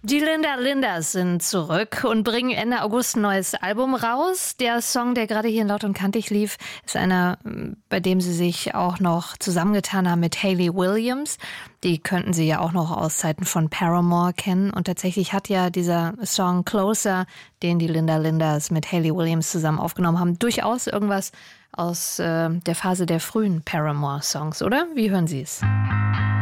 Die Linda Lindas sind zurück und bringen Ende August ein neues Album raus. Der Song, der gerade hier in Laut und Kantig lief, ist einer, bei dem sie sich auch noch zusammengetan haben mit Hayley Williams. Die könnten Sie ja auch noch aus Zeiten von Paramore kennen. Und tatsächlich hat ja dieser Song Closer, den die Linda Lindas mit Hayley Williams zusammen aufgenommen haben, durchaus irgendwas aus der Phase der frühen Paramore-Songs, oder? Wie hören Sie es?